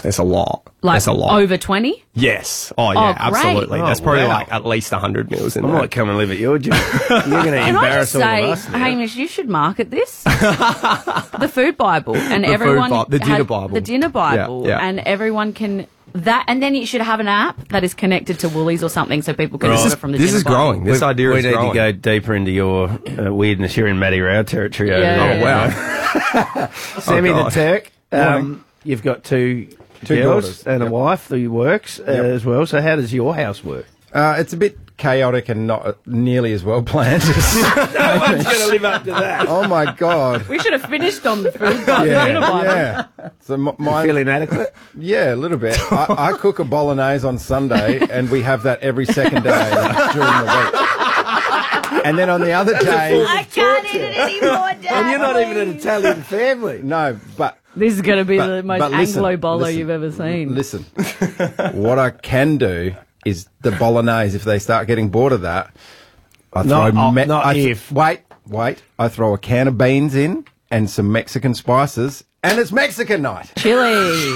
It's a lot. Like It's a lot. over 20? Yes. Oh, yeah, Oh, great. absolutely. That's probably wow. like at least 100 meals in I there. might come and live at your gym. You're going to Can I just embarrass all say, of us now. Hamish, you should market this. The food Bible. And everyone... The dinner Bible. The dinner Bible. Yeah. And everyone can... And then you should have an app that is connected to Woolies or something so people can order from the This dinner is Bible. growing. This idea we is need growing. to go deeper into your weirdness. You're in Matty Rao territory over Yeah. there. Oh, wow. Sammy Oh, the God. Turk. Morning. You've got two daughters. girls and a wife who works as well. So how does your house work? It's a bit chaotic and not nearly as well planned. No one's going to live up to that. Oh my God. We should have finished on the food Bible. Dinner Bible. Yeah. So my Feel inadequate? yeah, a little bit. I cook a bolognese on Sunday, and we have that every second day during the week. And then on the other day, I can't eat it anymore, Dad. And you're not even an Italian family. no, but This is going to be the most listen, Anglo-Bolo listen, you've ever seen. Listen, what I can do is the bolognese. If they start getting bored of that, I Wait. I throw a can of beans in and some Mexican spices, and it's Mexican night. Chili.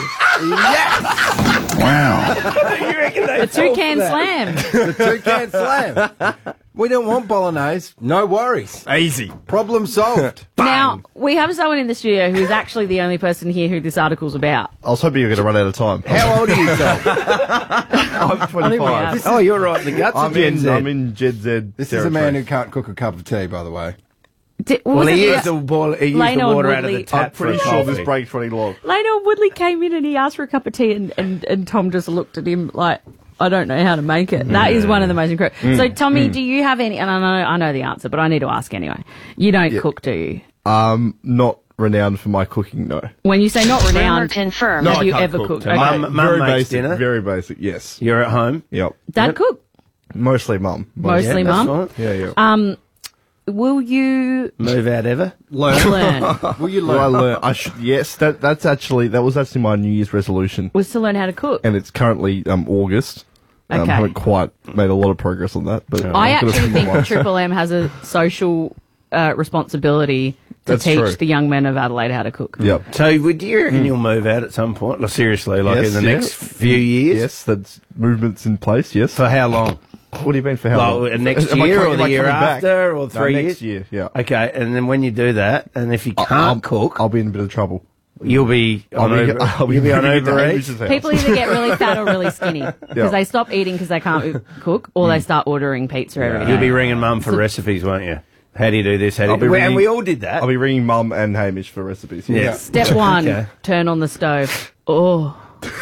Yes, You reckon they The Toucan Slam. the Toucan Slam. We don't want bolognese. No worries. Easy. Problem solved. Now, we have someone in the studio who is actually the only person here who this article's about. I was hoping you were going to run out of time. How old are you, Tom? I'm I think we 25. have. Oh, you're right in the guts of Gen Z. I'm in Gen Z. This is a man who can't cook a cup of tea, by the way. Well, he used the water Leno and out of the Woodley- tap I'm pretty for a sure this coffee. break's running long. Leno Woodley came in and he asked for a cup of tea and Tom just looked at him like, I don't know how to make it. That is one of the most incredible. So, Tommy, do you have any, and I know the answer, but I need to ask anyway. You don't cook, do you? Not renowned for my cooking, no. When you say not Rumor renowned, confirmed. have I you can't ever cook, cooked? Tom. Okay. Mum Very makes basic, dinner. very basic, yes. You're at home. Yep. Dad cook? Mostly mum. Mostly Yeah, that's mum? fine. Yeah. Will you Move out ever. learn? Will you Well, I learn? learned. Yes, that was actually my New Year's resolution, Was to learn how to cook? and it's currently August. Okay. Haven't quite made a lot of progress on that, but I I've got a actually few think more months. Triple M has a social responsibility to That's teach true. the young men of Adelaide how to cook. Yep. So, would you reckon you'll move out at some point? Like, seriously, like Yes, in the yeah. next few years? Yes, that's movements in place. Yes. For how long? What do you mean for how Like, long? next Am I year coming- or am the I year coming back? after or No, 3 years? next year. Yeah. Okay, and then when you do that, and if you can't cook, I'll be in a bit of trouble. you'll be on I'll you'll be on moving into Uber Eats. Hamish's house. People either get really fat or really skinny because they stop eating because they can't cook, or they start ordering pizza every day. You'll be ringing mum for recipes, won't you? How do you do this? How do I'll you be and ringing- we all did that. I'll be ringing Mum and Hamish for recipes. Yeah. Step one, Okay. turn on the stove. Oh,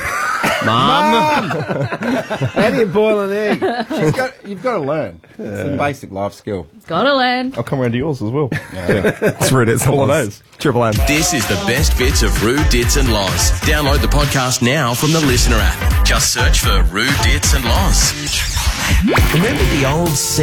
Mum! How do you boil an egg? You've got to learn. It's a basic life skill. gotta learn. I'll come around to yours as well. It's rude. It's all it is. Triple M. This is the best bits of Roo, Dits and Loz. Download the podcast now from the Listener app. Just search for Roo, Dits and Loz. Remember the old